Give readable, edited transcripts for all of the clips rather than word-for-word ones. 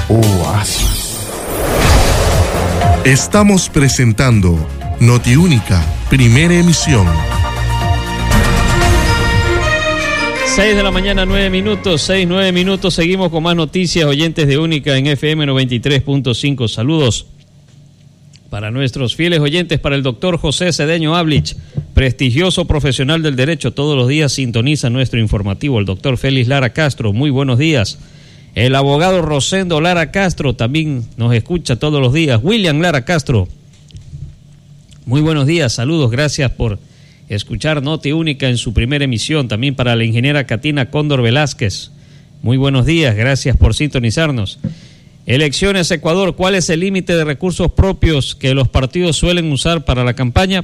Oasis. Estamos presentando Notiúnica, primera emisión. 6 de la mañana, 9 minutos, 9 minutos. Seguimos con más noticias, oyentes de Única en FM 93.5. Saludos para nuestros fieles oyentes, para el doctor José Cedeño Hablich, prestigioso profesional del derecho. Todos los días sintoniza nuestro informativo. El doctor Félix Lara Castro, muy buenos días. El abogado Rosendo Lara Castro también nos escucha todos los días. William Lara Castro, muy buenos días, saludos, gracias por escuchar Noti Única en su primera emisión. También para la ingeniera Katina Cóndor Velázquez, muy buenos días, gracias por sintonizarnos. Elecciones Ecuador, ¿cuál es el límite de recursos propios que los partidos suelen usar para la campaña?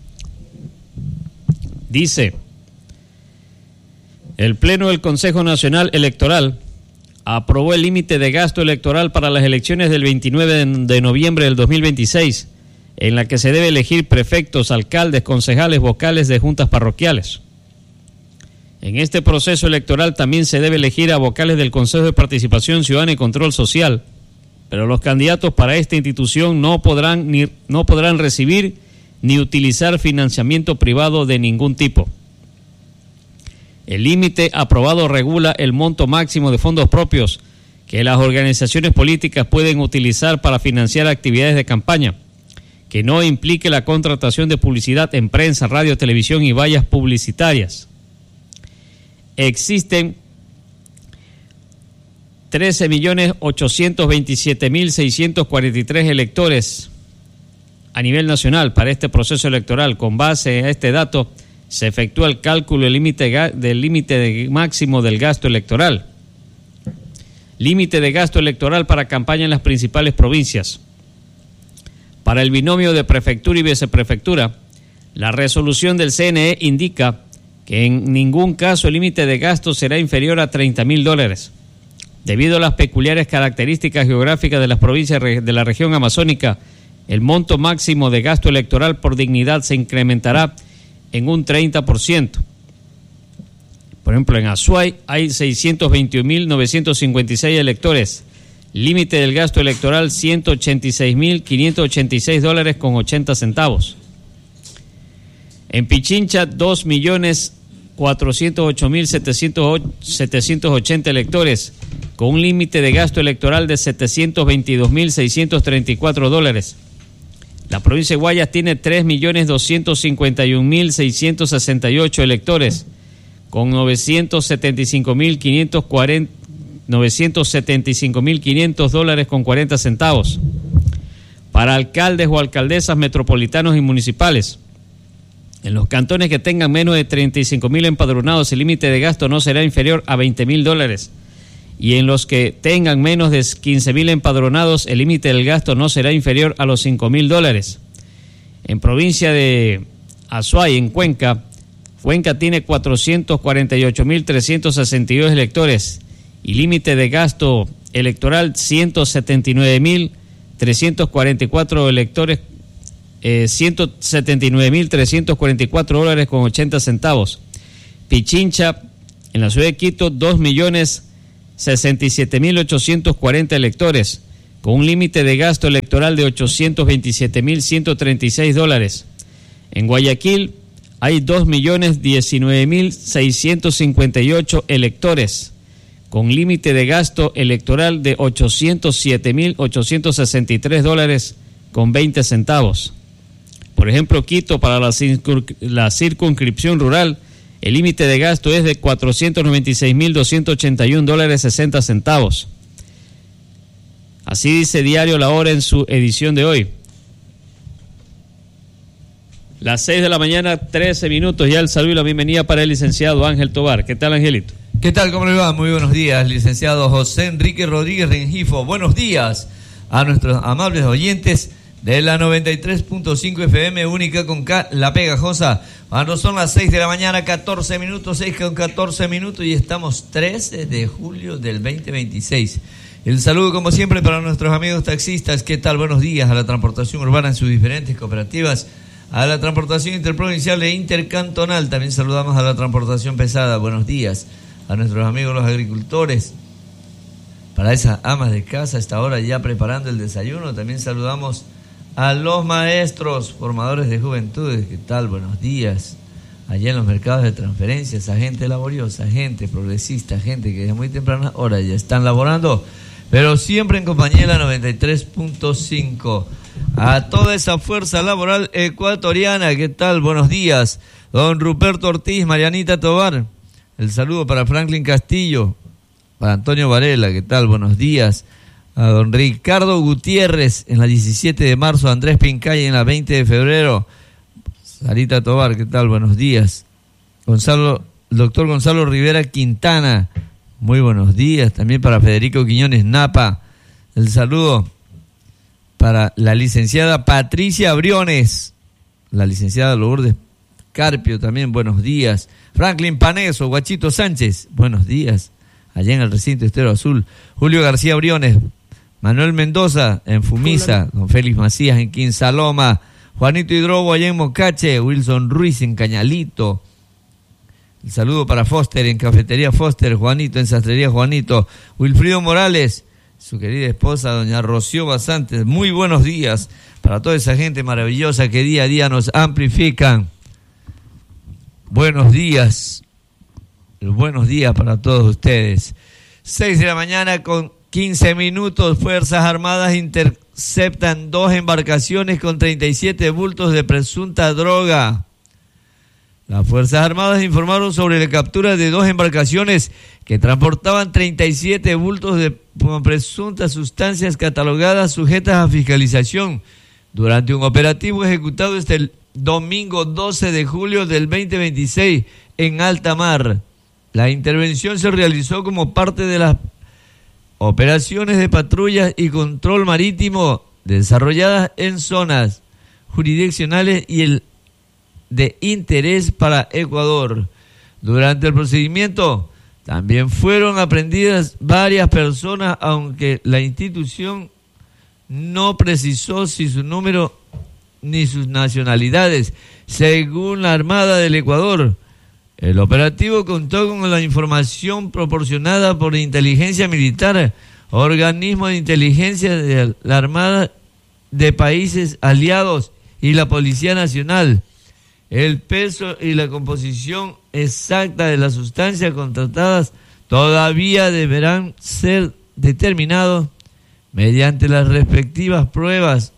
Dice, el Pleno del Consejo Nacional Electoral aprobó el límite de gasto electoral para las elecciones del 29 de noviembre del 2026, en la que se debe elegir prefectos, alcaldes, concejales, vocales de juntas parroquiales. En este proceso electoral también se debe elegir a vocales del Consejo de Participación Ciudadana y Control Social, pero los candidatos para esta institución no podrán recibir ni utilizar financiamiento privado de ningún tipo. El límite aprobado regula el monto máximo de fondos propios que las organizaciones políticas pueden utilizar para financiar actividades de campaña, que no implique la contratación de publicidad en prensa, radio, televisión y vallas publicitarias. Existen 13.827.643 electores a nivel nacional para este proceso electoral. Con base a este dato, se efectúa el cálculo del límite máximo del gasto electoral. Límite de gasto electoral para campaña en las principales provincias. Para el binomio de prefectura y viceprefectura, la resolución del CNE indica que en ningún caso el límite de gasto será inferior a $30,000. Debido a las peculiares características geográficas de las provincias de la región amazónica, el monto máximo de gasto electoral por dignidad se incrementará en un 30%. Por ejemplo, en Azuay hay 621.956 electores. Límite del gasto electoral $186.586.80. En Pichincha 2.408.780 electores, con un límite de gasto electoral de $722.634. La provincia de Guayas tiene 3.251.668 electores, con $975.500 con 40 centavos. Para alcaldes o alcaldesas metropolitanos y municipales, en los cantones que tengan menos de 35.000 empadronados, el límite de gasto no será inferior a $20,000. Y en los que tengan menos de 15.000 empadronados, el límite del gasto no será inferior a los $5,000. En provincia de Azuay, en Cuenca tiene 448.362 electores y límite de gasto electoral 179.344 electores, $179.344 con 80 centavos. Pichincha, en la ciudad de Quito, 2.067.840 electores, con un límite de gasto electoral de $827.136. En Guayaquil hay 2.019.658 electores, con límite de gasto electoral de $807.863 con 20 centavos. Por ejemplo, Quito, para la circunscripción rural, el límite de gasto es de $496.281.60. Así dice Diario La Hora en su edición de hoy. Las 6 de la mañana, 13 minutos. Ya el saludo y la bienvenida para el licenciado Ángel Tobar. ¿Qué tal, Angelito? ¿Qué tal? ¿Cómo le va? Muy buenos días, licenciado José Enrique Rodríguez Rengifo. Buenos días a nuestros amables oyentes de la 93.5 FM Única con K, La Pegajosa. Cuando son las 6 de la mañana, 14 minutos, 6 con 14 minutos, y estamos 13 de julio del 2026. El saludo, como siempre, para nuestros amigos taxistas. ¿Qué tal? Buenos días a la transportación urbana en sus diferentes cooperativas, a la transportación interprovincial e intercantonal. También saludamos a la transportación pesada. Buenos días a nuestros amigos los agricultores, para esas amas de casa a esta hora ya preparando el desayuno. También saludamos a los maestros, formadores de juventudes. ¿Qué tal? Buenos días. Allá en los mercados de transferencia, esa gente laboriosa, gente progresista, gente que desde muy temprana hora ya están laborando, pero siempre en compañía de la 93.5. A toda esa fuerza laboral ecuatoriana, ¿qué tal? Buenos días. Don Ruperto Ortiz, Marianita Tobar. El saludo para Franklin Castillo, para Antonio Varela, ¿qué tal? Buenos días. A don Ricardo Gutiérrez en la 17 de marzo, Andrés Pincay en la 20 de febrero. Sarita Tobar, ¿qué tal? Buenos días. Doctor Gonzalo Rivera Quintana, muy buenos días. También para Federico Quiñones Napa. El saludo para la licenciada Patricia Briones, la licenciada Lourdes Carpio también, buenos días. Franklin Paneso, Guachito Sánchez, buenos días. Allá en el recinto Estero Azul. Julio García Briones, Manuel Mendoza en Fumisa, don Félix Macías en Quinsaloma, Juanito Hidrobo allá en Mocache, Wilson Ruiz en Cañalito. El saludo para Foster en Cafetería Foster, Juanito en Sastrería Juanito, Wilfrido Morales, su querida esposa doña Rocío Basantes. Muy buenos días para toda esa gente maravillosa que día a día nos amplifican. Buenos días para todos ustedes. 6 de la mañana con 15 minutos, Fuerzas Armadas interceptan 2 embarcaciones con 37 bultos de presunta droga. Las Fuerzas Armadas informaron sobre la captura de 2 embarcaciones que transportaban 37 bultos de presuntas sustancias catalogadas sujetas a fiscalización durante un operativo ejecutado el domingo 12 de julio del 2026 en alta mar. La intervención se realizó como parte de las operaciones de patrulla y control marítimo desarrolladas en zonas jurisdiccionales y el de interés para Ecuador. Durante el procedimiento también fueron aprehendidas varias personas, aunque la institución no precisó si su número ni sus nacionalidades. Según la Armada del Ecuador, el operativo contó con la información proporcionada por inteligencia militar, organismos de inteligencia de la Armada de países aliados y la Policía Nacional. El peso y la composición exacta de las sustancias contratadas todavía deberán ser determinados mediante las respectivas pruebas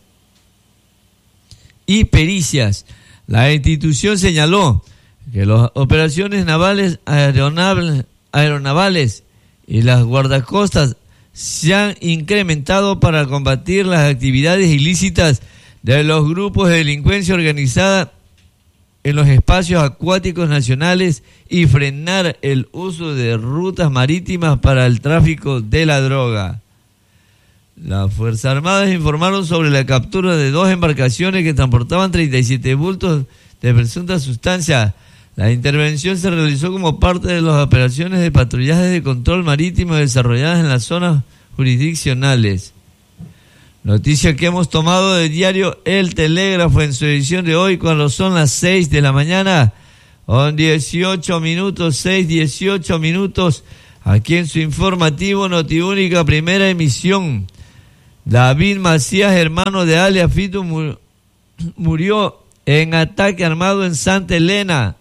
y pericias. La institución señaló que las operaciones navales, aeronavales y las guardacostas se han incrementado para combatir las actividades ilícitas de los grupos de delincuencia organizada en los espacios acuáticos nacionales y frenar el uso de rutas marítimas para el tráfico de la droga. Las Fuerzas Armadas informaron sobre la captura de 2 embarcaciones que transportaban 37 bultos de presunta sustancia. La intervención se realizó como parte de las operaciones de patrullaje de control marítimo desarrolladas en las zonas jurisdiccionales. Noticia que hemos tomado del diario El Telégrafo en su edición de hoy, cuando son las 6 de la mañana, con 18 minutos, 6:18 minutos, aquí en su informativo Notiúnica, primera emisión. David Macías, hermano de alias Fito, murió en ataque armado en Santa Elena.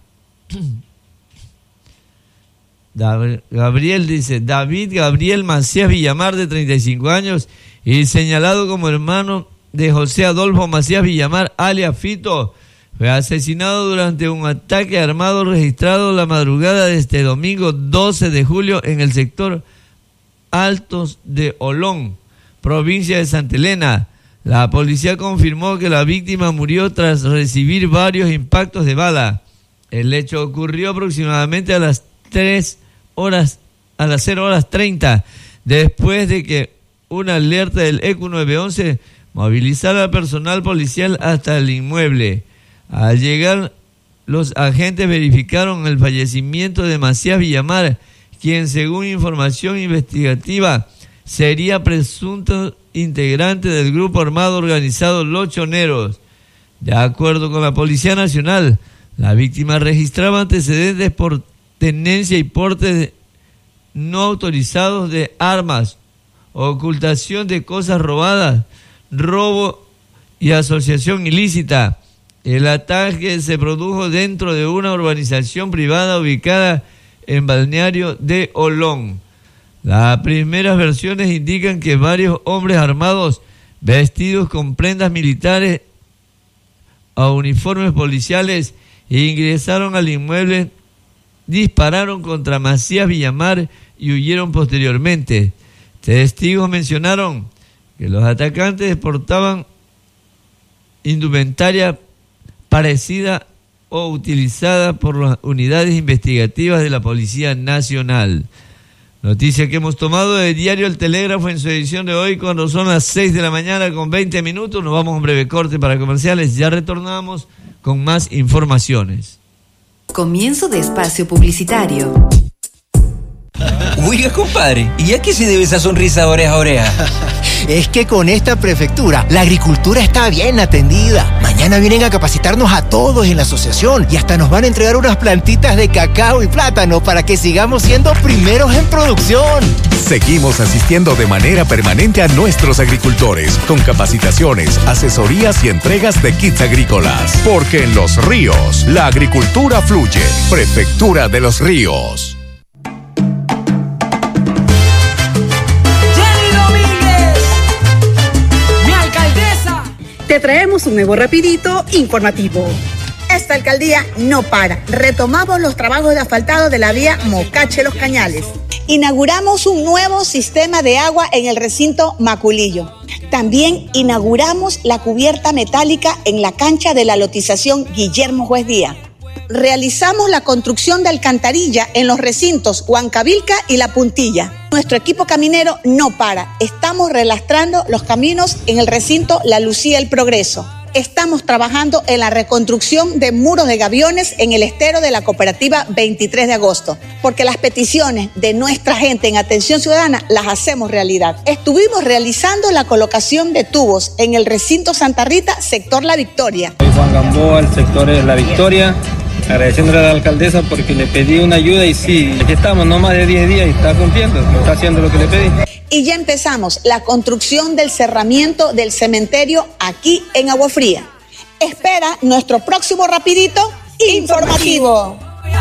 David Gabriel Macías Villamar, de 35 años, y señalado como hermano de José Adolfo Macías Villamar, alias Fito, fue asesinado durante un ataque armado registrado la madrugada de este domingo 12 de julio en el sector Altos de Olón, provincia de Santa Elena. La policía confirmó que la víctima murió tras recibir varios impactos de bala. El hecho ocurrió aproximadamente a las 0:30, después de que una alerta del ECU 911 movilizara al personal policial hasta el inmueble. Al llegar, los agentes verificaron el fallecimiento de Macías Villamar, quien, según información investigativa, sería presunto integrante del grupo armado organizado Los Choneros. De acuerdo con la Policía Nacional, la víctima registraba antecedentes por tenencia y porte no autorizados de armas, ocultación de cosas robadas, robo y asociación ilícita. El ataque se produjo dentro de una urbanización privada ubicada en Balneario de Olón. Las primeras versiones indican que varios hombres armados vestidos con prendas militares a uniformes policiales ingresaron al inmueble, dispararon contra Macías Villamar y huyeron posteriormente. Testigos mencionaron que los atacantes portaban indumentaria parecida o utilizada por las unidades investigativas de la Policía Nacional. Noticia que hemos tomado del diario El Telégrafo en su edición de hoy cuando son las 6 de la mañana con 20 minutos. Nos vamos a un breve corte para comerciales. Ya retornamos con más informaciones. Comienzo de espacio publicitario. Oiga, compadre, ¿y a qué se debe esa sonrisa oreja a oreja? Es que con esta prefectura, la agricultura está bien atendida. Mañana vienen a capacitarnos a todos en la asociación y hasta nos van a entregar unas plantitas de cacao y plátano para que sigamos siendo primeros en producción. Seguimos asistiendo de manera permanente a nuestros agricultores con capacitaciones, asesorías y entregas de kits agrícolas. Porque en Los Ríos, la agricultura fluye. Prefectura de Los Ríos. Te traemos un nuevo rapidito informativo. Esta alcaldía no para. Retomamos los trabajos de asfaltado de la vía Mocache-Los Cañales. Inauguramos un nuevo sistema de agua en el recinto Maculillo. También inauguramos la cubierta metálica en la cancha de la lotización Guillermo Juez Díaz. Realizamos la construcción de alcantarilla en los recintos Huancavilca y La Puntilla. Nuestro equipo caminero no para. Estamos relastrando los caminos en el recinto La Lucía El Progreso. Estamos trabajando en la reconstrucción de muros de gaviones en el estero de la cooperativa 23 de agosto, porque las peticiones de nuestra gente en atención ciudadana las hacemos realidad. Estuvimos realizando la colocación de tubos en el recinto Santa Rita, sector La Victoria. Juan Gamboa, el sector de La Victoria. Agradeciéndole a la alcaldesa porque le pedí una ayuda y sí, aquí estamos, no más de 10 días y está cumpliendo, está haciendo lo que le pedí. Y ya empezamos la construcción del cerramiento del cementerio aquí en Agua Fría. Espera nuestro próximo rapidito informativo.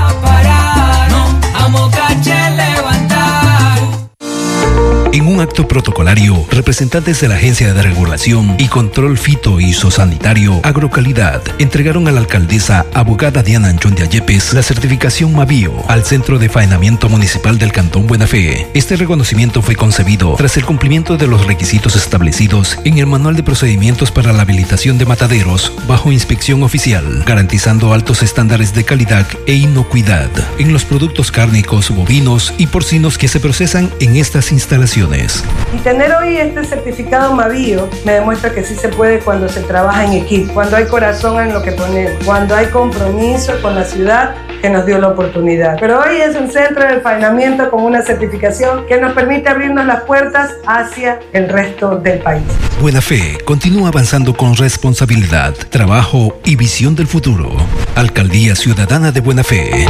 En un acto protocolario, representantes de la Agencia de Regulación y Control Fito y Zosanitario Agrocalidad entregaron a la alcaldesa abogada Diana Anchón de Ayepes la certificación Mavío al Centro de Faenamiento Municipal del Cantón Buena Fe. Este reconocimiento fue concebido tras el cumplimiento de los requisitos establecidos en el Manual de Procedimientos para la Habilitación de Mataderos bajo inspección oficial, garantizando altos estándares de calidad e inocuidad en los productos cárnicos, bovinos y porcinos que se procesan en estas instalaciones. Y tener hoy este certificado Mavío me demuestra que sí se puede cuando se trabaja en equipo, cuando hay corazón en lo que ponemos, cuando hay compromiso con la ciudad que nos dio la oportunidad. Pero hoy es un centro de faenamiento con una certificación que nos permite abrirnos las puertas hacia el resto del país. Buena Fe continúa avanzando con responsabilidad, trabajo y visión del futuro. Alcaldía Ciudadana de Buena Fe.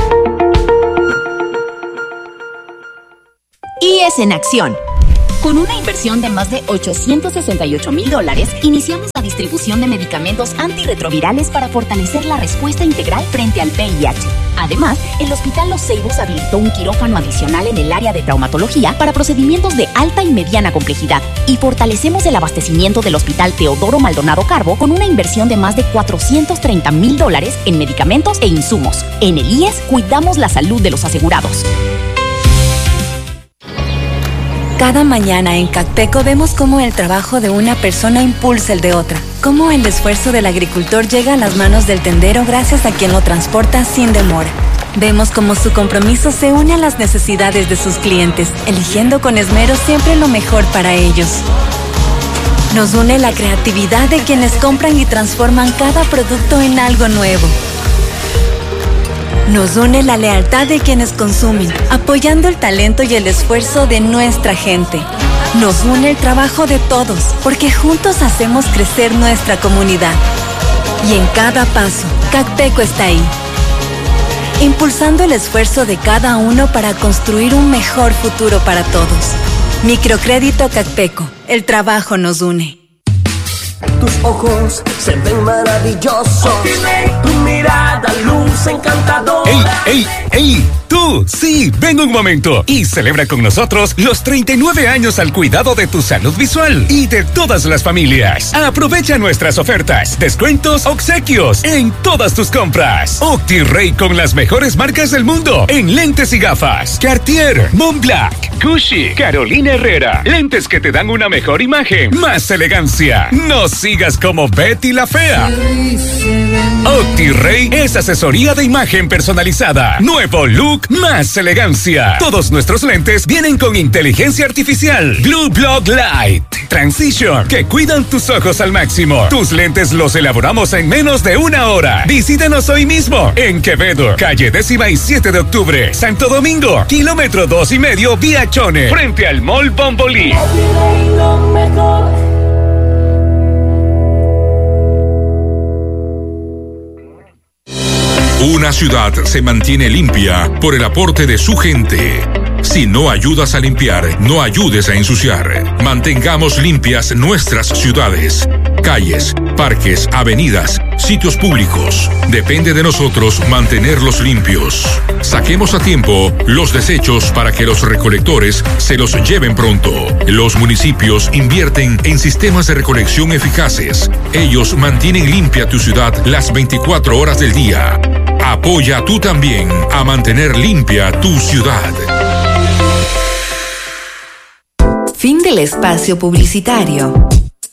IES en acción. Con una inversión de más de $868,000, iniciamos la distribución de medicamentos antirretrovirales para fortalecer la respuesta integral frente al VIH. Además, el Hospital Los Ceibos habilitó un quirófano adicional en el área de traumatología para procedimientos de alta y mediana complejidad. Y fortalecemos el abastecimiento del Hospital Teodoro Maldonado Carbo con una inversión de más de $430,000 en medicamentos e insumos. En el IES, cuidamos la salud de los asegurados. Cada mañana en Cacteco vemos cómo el trabajo de una persona impulsa el de otra. Cómo el esfuerzo del agricultor llega a las manos del tendero gracias a quien lo transporta sin demora. Vemos cómo su compromiso se une a las necesidades de sus clientes, eligiendo con esmero siempre lo mejor para ellos. Nos une la creatividad de quienes compran y transforman cada producto en algo nuevo. Nos une la lealtad de quienes consumen, apoyando el talento y el esfuerzo de nuestra gente. Nos une el trabajo de todos, porque juntos hacemos crecer nuestra comunidad. Y en cada paso, Cacteco está ahí, impulsando el esfuerzo de cada uno para construir un mejor futuro para todos. Microcrédito Cacpeco. El trabajo nos une. Tus ojos se ven maravillosos. Tu mirada luce encantadora. ¡Ey, ey, ey! ¡Tú! Sí, ven un momento y celebra con nosotros los 39 años al cuidado de tu salud visual y de todas las familias. Aprovecha nuestras ofertas, descuentos, obsequios en todas tus compras. OptiRay con las mejores marcas del mundo en lentes y gafas. Cartier, Montblanc, Gucci, Carolina Herrera. Lentes que te dan una mejor imagen, más elegancia. No sigas como Betty la Fea. OptiRay es asesoría de imagen personalizada. Nuevo look, más elegancia. Todos nuestros lentes vienen con inteligencia artificial. Blue Block Light Transition, que cuidan tus ojos al máximo. Tus lentes los elaboramos en menos de 1 hora. Visítanos hoy mismo en Quevedo, calle 17 de octubre, Santo Domingo, kilómetro 2,5 vía Chone, frente al Mall Bombolí. Una ciudad se mantiene limpia por el aporte de su gente. Si no ayudas a limpiar, no ayudes a ensuciar. Mantengamos limpias nuestras ciudades, calles, parques, avenidas, sitios públicos. Depende de nosotros mantenerlos limpios. Saquemos a tiempo los desechos para que los recolectores se los lleven pronto. Los municipios invierten en sistemas de recolección eficaces. Ellos mantienen limpia tu ciudad las 24 horas del día. Apoya tú también a mantener limpia tu ciudad. Fin del espacio publicitario.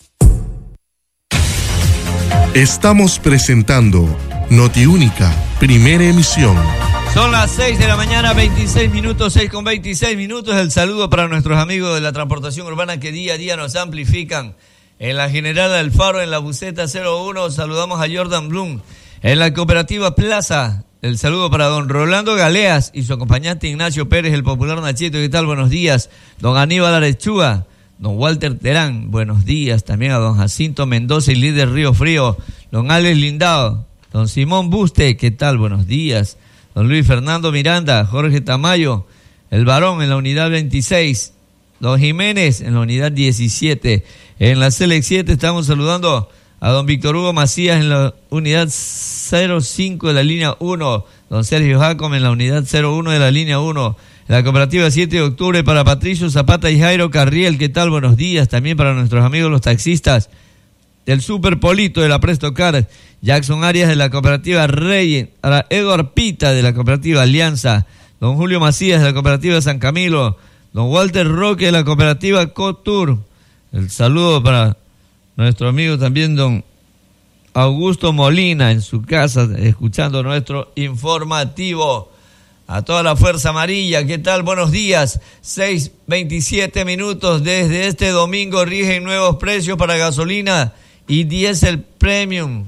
Estamos presentando Notiúnica, primera emisión. Son las 6 de la mañana, 26 minutos, 6:26. El saludo para nuestros amigos de la transportación urbana que día a día nos amplifican. En la General Alfaro, en la Buceta 01, saludamos a Jordan Blum. En la Cooperativa Plaza, el saludo para don Rolando Galeas y su acompañante Ignacio Pérez, el popular Nachito. ¿Qué tal? Buenos días. Don Aníbal Arechúa, don Walter Terán, buenos días. También a don Jacinto Mendoza y líder Río Frío, don Alex Lindao, don Simón Buste, ¿qué tal? Buenos días. Don Luis Fernando Miranda, Jorge Tamayo, el varón en la unidad 26, don Jiménez en la unidad 17. En la Select 7 estamos saludando a don Víctor Hugo Macías en la unidad 05 de la línea 1, don Sergio Jacome en la unidad 01 de la línea 1, en la cooperativa 7 de octubre para Patricio Zapata y Jairo Carriel. ¿Qué tal? Buenos días. También para nuestros amigos los taxistas del Super Polito de la Presto Car, Jackson Arias de la cooperativa Rey, para Edward Pita de la cooperativa Alianza, don Julio Macías de la cooperativa San Camilo, don Walter Roque de la cooperativa Cotur. El saludo para nuestro amigo también don Augusto Molina en su casa, escuchando nuestro informativo. A toda la Fuerza Amarilla, ¿qué tal? Buenos días. 6:27. Desde este domingo rigen nuevos precios para gasolina y diésel premium.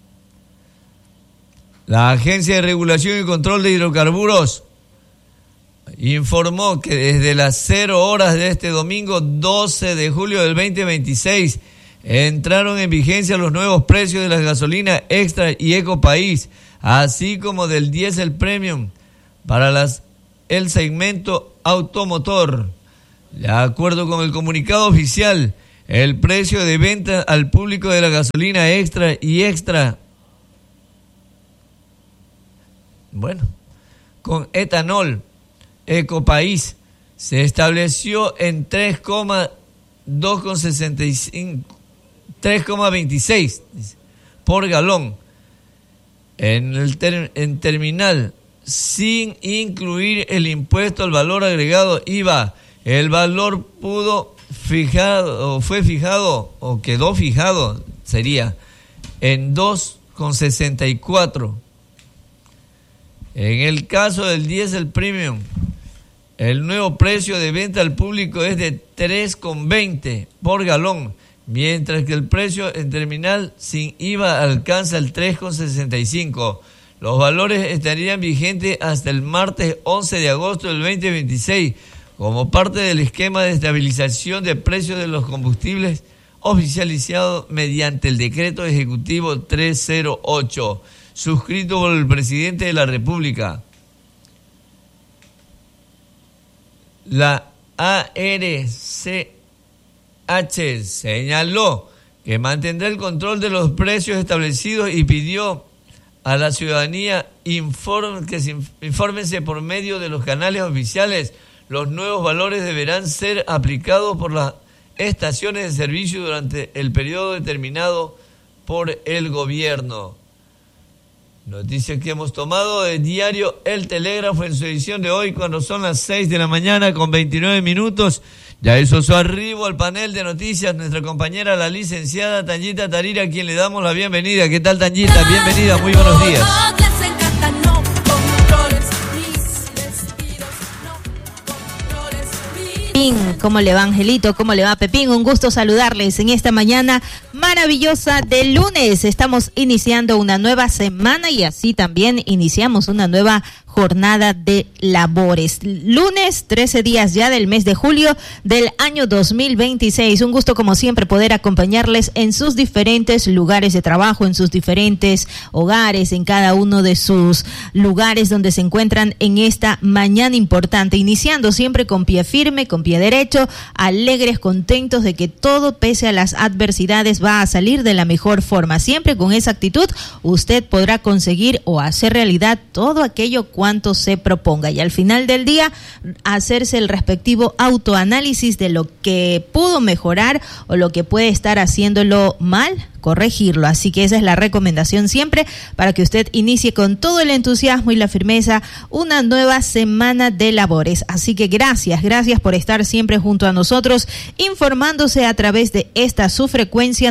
La Agencia de Regulación y Control de Hidrocarburos informó que desde las 0 horas de este domingo 12 de julio del 2026 entraron en vigencia los nuevos precios de las gasolinas Extra y Eco País, así como del diésel premium para el segmento automotor. De acuerdo con el comunicado oficial, el precio de venta al público de la gasolina Extra y Extra, con etanol Ecopaís, se estableció en 3,26 por galón en terminal, sin incluir el impuesto al valor agregado IVA. El valor quedó fijado en 2,64. En el caso del diésel premium, el nuevo precio de venta al público es de 3,20 por galón, mientras que el precio en terminal sin IVA alcanza el 3,65. Los valores estarían vigentes hasta el martes 11 de agosto del 2026, como parte del esquema de estabilización de precios de los combustibles oficializado mediante el decreto ejecutivo 308, suscrito por el presidente de la República. La señaló que mantendrá el control de los precios establecidos y pidió a la ciudadanía infórmense por medio de los canales oficiales. Los nuevos valores deberán ser aplicados por las estaciones de servicio durante el periodo determinado por el gobierno. Noticias que hemos tomado del diario El Telégrafo en su edición de hoy, cuando son las 6 de la mañana con 29 minutos. Ya hizo su arribo al panel de noticias nuestra compañera, la licenciada Tanyita Tarira, a quien le damos la bienvenida. ¿Qué tal, Tanyita? Bienvenida, muy buenos días. ¿Cómo le va, Angelito? ¿Cómo le va, Pepín? Un gusto saludarles en esta mañana maravillosa de lunes. Estamos iniciando una nueva semana y así también iniciamos una nueva jornada de labores. Lunes, 13 días ya del mes de julio del año 2026. Un gusto, como siempre, poder acompañarles en sus diferentes lugares de trabajo, en sus diferentes hogares, en cada uno de sus lugares donde se encuentran en esta mañana importante. Iniciando siempre con pie firme, con pie derecho, alegres, contentos de que todo, pese a las adversidades, va a salir de la mejor forma. Siempre con esa actitud, usted podrá conseguir o hacer realidad todo aquello cuanto se proponga, y al final del día hacerse el respectivo autoanálisis de lo que pudo mejorar o lo que puede estar haciéndolo mal, corregirlo. Así que esa es la recomendación siempre, para que usted inicie con todo el entusiasmo y la firmeza una nueva semana de labores. Así que gracias por estar siempre junto a nosotros, informándose a través de esta su frecuencia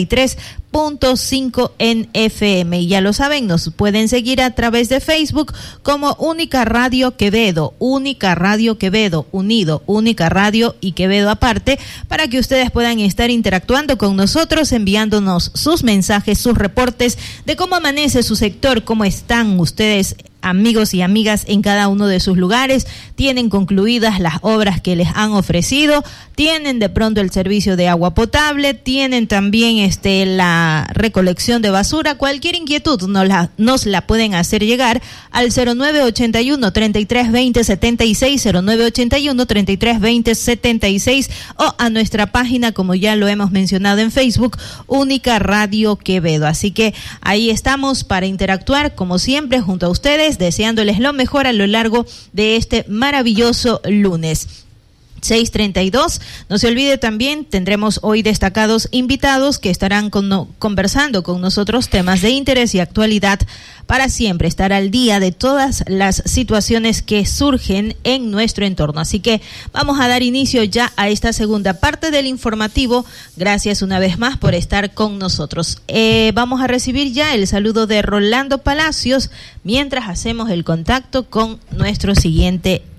93.5 en FM. Y ya lo saben, nos pueden seguir a través de Facebook como Única Radio Quevedo, Única Radio Quevedo, unido, Única Radio y Quevedo aparte, para que ustedes puedan estar interactuando con nosotros, enviándonos sus mensajes, sus reportes de cómo amanece su sector, cómo están ustedes, amigos y amigas, en cada uno de sus lugares. Tienen concluidas las obras que les han ofrecido, tienen de pronto el servicio de agua potable, tienen también la recolección de basura. Cualquier inquietud nos la pueden hacer llegar al 0981-3320-76, 0981-3320-76, o a nuestra página, como ya lo hemos mencionado en Facebook, Única Radio Quevedo. Así que ahí estamos para interactuar, como siempre, junto a ustedes, deseándoles lo mejor a lo largo de este maravilloso lunes. 6:32. No se olvide también, tendremos hoy destacados invitados que estarán conversando con nosotros temas de interés y actualidad, para siempre estar al día de todas las situaciones que surgen en nuestro entorno. Así que vamos a dar inicio ya a esta segunda parte del informativo. Gracias una vez más por estar con nosotros. Vamos a recibir ya el saludo de Rolando Palacios mientras hacemos el contacto con nuestro siguiente